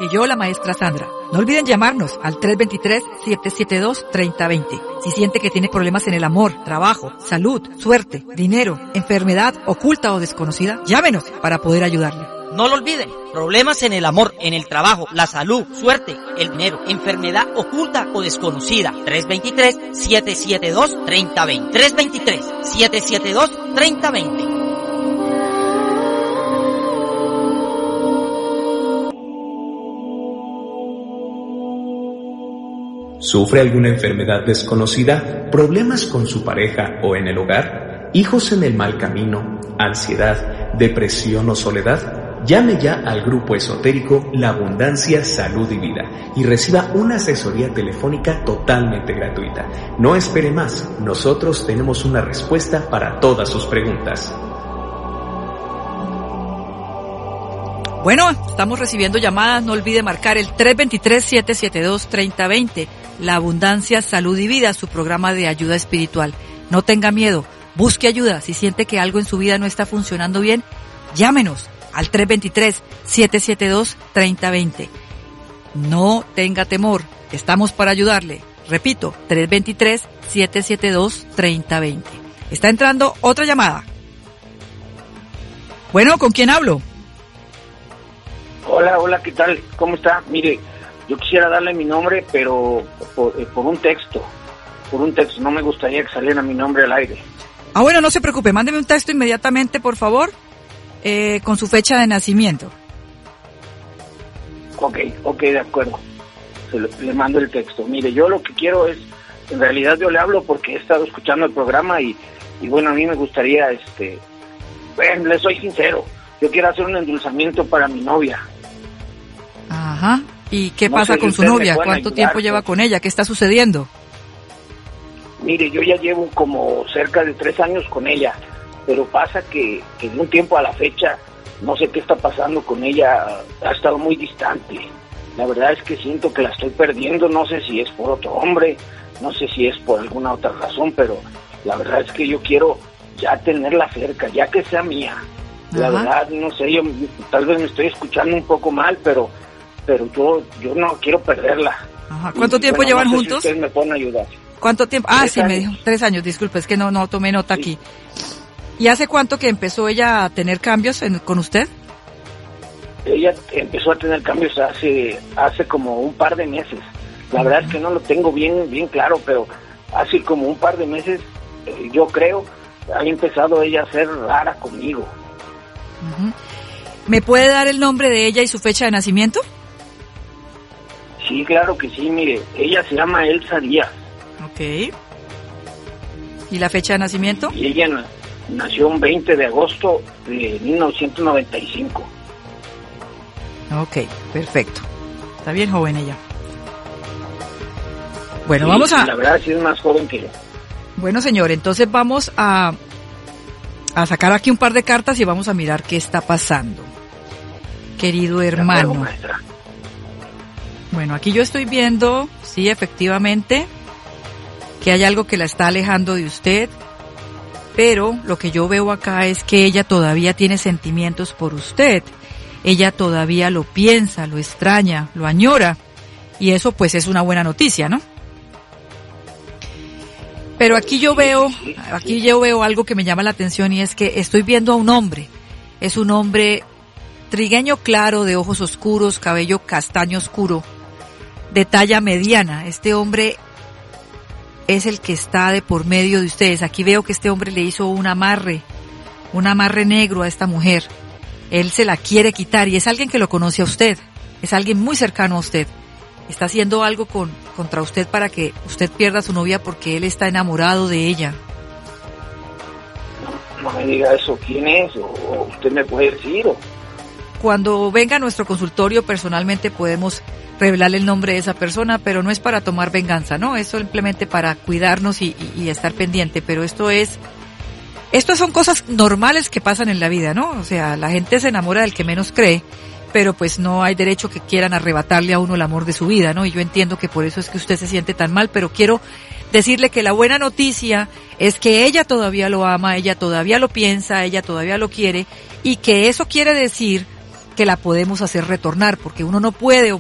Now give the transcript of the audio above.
yo, la maestra Sandra. No olviden llamarnos al 323-772-3020. Si siente que tiene problemas en el amor, trabajo, salud, suerte, dinero, enfermedad oculta o desconocida, llámenos para poder ayudarle. No lo olviden, problemas en el amor, en el trabajo, la salud, suerte, el dinero, enfermedad oculta o desconocida. 323-772-3020. 323-772-3020. ¿Sufre alguna enfermedad desconocida, problemas con su pareja o en el hogar, hijos en el mal camino, ansiedad, depresión o soledad? Llame ya al grupo esotérico La Abundancia, Salud y Vida y reciba una asesoría telefónica totalmente gratuita. No espere más, nosotros tenemos una respuesta para todas sus preguntas. Bueno, estamos recibiendo llamadas, no olvide marcar el 323-772-3020. La Abundancia, Salud y Vida, su programa de ayuda espiritual. No tenga miedo, busque ayuda. Si siente que algo en su vida no está funcionando bien, llámenos al 323-772-3020. No tenga temor, estamos para ayudarle. Repito, 323-772-3020. Está entrando otra llamada. Bueno, ¿con quién hablo? Hola, ¿qué tal? ¿Cómo está? Mire, yo quisiera darle mi nombre, pero por un texto. No me gustaría que saliera mi nombre al aire. Ah, bueno, no se preocupe, mándeme un texto inmediatamente, por favor, con su fecha de nacimiento. Ok, de acuerdo. Le mando el texto. Mire, yo lo que quiero es, en realidad yo le hablo porque he estado escuchando el programa y bueno, a mí me gustaría, bueno, le soy sincero, yo quiero hacer un endulzamiento para mi novia. Ajá. ¿Y qué pasa con su novia? ¿Cuánto tiempo lleva con ella? ¿Qué está sucediendo? Mire, yo ya llevo como cerca de 3 años con ella, pero pasa que de un tiempo a la fecha, no sé qué está pasando con ella, ha estado muy distante. La verdad es que siento que la estoy perdiendo, no sé si es por otro hombre, no sé si es por alguna otra razón, pero la verdad es que yo quiero ya tenerla cerca, ya que sea mía. La Ajá. verdad, no sé, yo tal vez me estoy escuchando un poco mal, pero yo no quiero perderla. Ajá. ¿Cuánto tiempo llevan no sé juntos? Si ustedes me pueden ayudar. ¿Cuánto tiempo? 3 sí, años. me dijo 3 años, disculpe, es que no tomé nota Sí. aquí. ¿Y hace cuánto que empezó ella a tener cambios con usted? Ella empezó a tener cambios hace como un par de meses. La verdad es que no lo tengo bien claro, pero hace como un par de meses, yo creo, ha empezado ella a ser rara conmigo. Uh-huh. ¿Me puede dar el nombre de ella y su fecha de nacimiento? Sí, claro que sí, mire, ella se llama Elsa Díaz. Ok. ¿Y la fecha de nacimiento? Y ella nació un 20 de agosto de 1995. Ok, perfecto. Está bien joven ella. Bueno, Sí, vamos a... La verdad sí es más joven que yo. Bueno, señor, entonces vamos a sacar aquí un par de cartas y vamos a mirar qué está pasando. Querido hermano. De acuerdo, maestra. Bueno, aquí yo estoy viendo, sí, efectivamente, que hay algo que la está alejando de usted, pero lo que yo veo acá es que ella todavía tiene sentimientos por usted. Ella todavía lo piensa, lo extraña, lo añora, y eso pues es una buena noticia, ¿no? Pero aquí yo veo algo que me llama la atención y es que estoy viendo a un hombre. Es un hombre trigueño claro, de ojos oscuros, cabello castaño oscuro, de talla mediana. Este hombre es el que está de por medio de ustedes. Aquí veo que este hombre le hizo un amarre negro a esta mujer. Él se la quiere quitar y es alguien que lo conoce a usted. Es alguien muy cercano a usted. Está haciendo algo contra usted para que usted pierda a su novia porque él está enamorado de ella. No me diga eso, ¿quién es? ¿O usted me puede decir? Cuando venga a nuestro consultorio personalmente podemos revelarle el nombre de esa persona, pero no es para tomar venganza, ¿no? Es simplemente para cuidarnos y estar pendiente, pero estas son cosas normales que pasan en la vida, ¿no? O sea, la gente se enamora del que menos cree, pero pues no hay derecho que quieran arrebatarle a uno el amor de su vida, ¿no? Y yo entiendo que por eso es que usted se siente tan mal, pero quiero decirle que la buena noticia es que ella todavía lo ama, ella todavía lo piensa, ella todavía lo quiere, y que eso quiere decir que la podemos hacer retornar, porque uno no puede